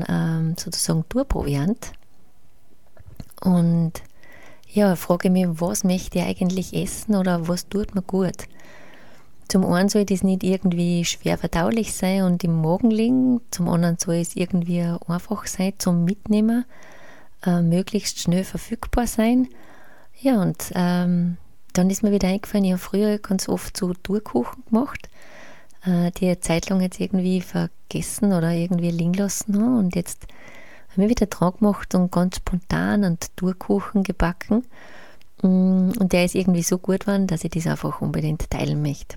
sozusagen Tourproviant. Und ja, frage mich, was möchte ich eigentlich essen oder was tut mir gut? Zum einen soll das nicht irgendwie schwer verdaulich sein und im Magen liegen, zum anderen soll es irgendwie einfach sein zum Mitnehmen, möglichst schnell verfügbar sein. Ja, und dann ist mir wieder eingefallen, ich habe früher ganz oft so Tourkuchen gemacht, die eine Zeit lang jetzt irgendwie vergessen oder irgendwie liegen lassen habe. Und jetzt habe ich wieder dran gemacht und ganz spontan einen Tourkuchen gebacken. Und der ist irgendwie so gut geworden, dass ich das einfach unbedingt teilen möchte.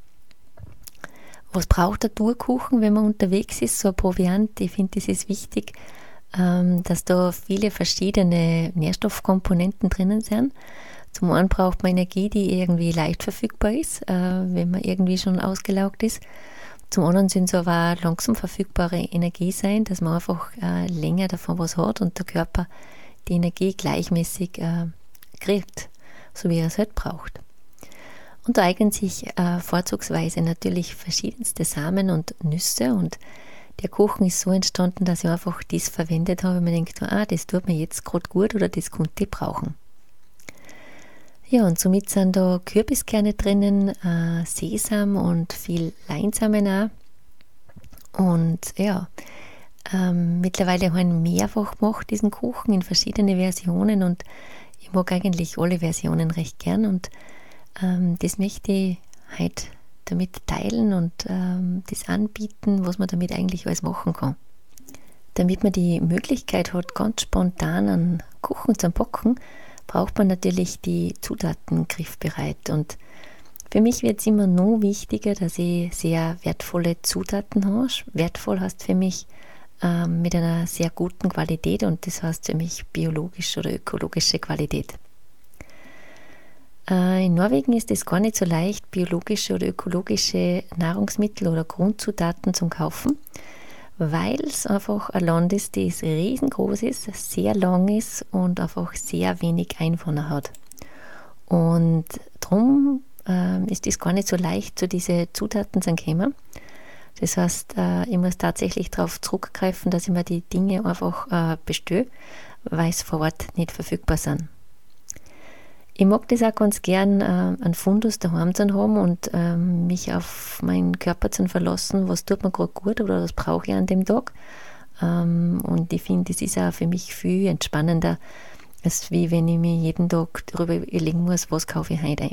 Was braucht der Tourkuchen, wenn man unterwegs ist? So ein Proviant, ich finde, das ist wichtig, dass da viele verschiedene Nährstoffkomponenten drinnen sind. Zum einen braucht man Energie, die irgendwie leicht verfügbar ist, wenn man irgendwie schon ausgelaugt ist. Zum anderen sind es aber auch langsam verfügbare Energie sein, dass man einfach länger davon was hat und der Körper die Energie gleichmäßig kriegt, so wie er es halt braucht. Und da eignen sich vorzugsweise natürlich verschiedenste Samen und Nüsse und der Kuchen ist so entstanden, dass ich einfach das verwendet habe, wenn man denkt, das tut mir jetzt gerade gut oder das könnte ich brauchen. Ja, und somit sind da Kürbiskerne drinnen, Sesam und viel Leinsamen auch. Und ja, mittlerweile habe ich mehrfach gemacht, diesen Kuchen in verschiedene Versionen und ich mag eigentlich alle Versionen recht gern und das möchte ich heute damit teilen und das anbieten, was man damit eigentlich alles machen kann. Damit man die Möglichkeit hat, ganz spontan einen Kuchen zu backen, braucht man natürlich die Zutaten griffbereit. Und für mich wird es immer noch wichtiger, dass ich sehr wertvolle Zutaten habe. Wertvoll heißt für mich mit einer sehr guten Qualität und das heißt für mich biologische oder ökologische Qualität. In Norwegen ist es gar nicht so leicht, biologische oder ökologische Nahrungsmittel oder Grundzutaten zu kaufen, weil es einfach ein Land ist, das riesengroß ist, sehr lang ist und einfach sehr wenig Einwohner hat. Und darum ist es gar nicht so leicht, zu diesen Zutaten zu kommen. Das heißt, ich muss tatsächlich darauf zurückgreifen, dass ich mir die Dinge einfach bestelle, weil es vor Ort nicht verfügbar sind. Ich mag das auch ganz gern, einen Fundus daheim zu haben und mich auf meinen Körper zu verlassen, was tut mir gerade gut oder was brauche ich an dem Tag. Und ich finde, das ist auch für mich viel entspannender, als wie wenn ich mir jeden Tag darüber überlegen muss, was kaufe ich heute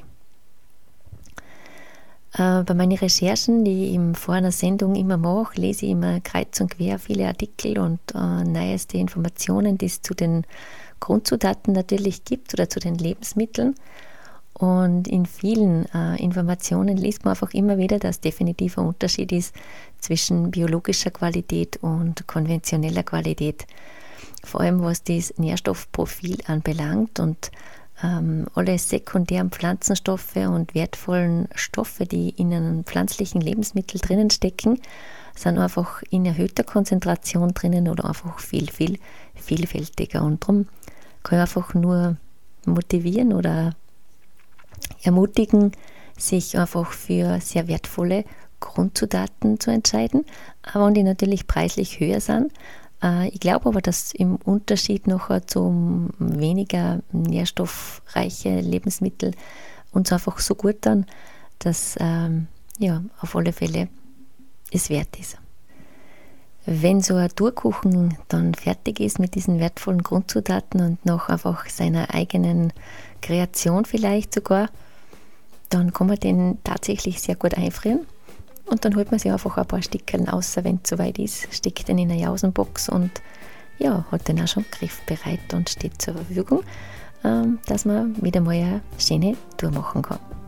ein. Bei meinen Recherchen, die ich vor einer Sendung immer mache, lese ich immer kreuz und quer viele Artikel und neueste Informationen, die es zu den Grundzutaten natürlich gibt oder zu den Lebensmitteln. Und in vielen Informationen liest man einfach immer wieder, dass definitiv ein Unterschied ist zwischen biologischer Qualität und konventioneller Qualität. Vor allem was das Nährstoffprofil anbelangt und alle sekundären Pflanzenstoffe und wertvollen Stoffe, die in einem pflanzlichen Lebensmittel drinnen stecken, sind einfach in erhöhter Konzentration drinnen oder einfach viel vielfältiger. Und darum kann ich einfach nur motivieren oder ermutigen, sich einfach für sehr wertvolle Grundzutaten zu entscheiden, aber und die natürlich preislich höher sind. Ich glaube aber, dass im Unterschied nachher zum weniger nährstoffreiche Lebensmittel uns einfach so gut dann, dass auf alle Fälle es wert ist. Wenn so ein Tourkuchen dann fertig ist mit diesen wertvollen Grundzutaten und noch einfach seiner eigenen Kreation vielleicht sogar, dann kann man den tatsächlich sehr gut einfrieren und dann holt man sich einfach ein paar Stickeln raus, wenn es soweit ist, steckt den in eine Jausenbox und hat den auch schon griffbereit und steht zur Verfügung, dass man wieder mal eine schöne Tour machen kann.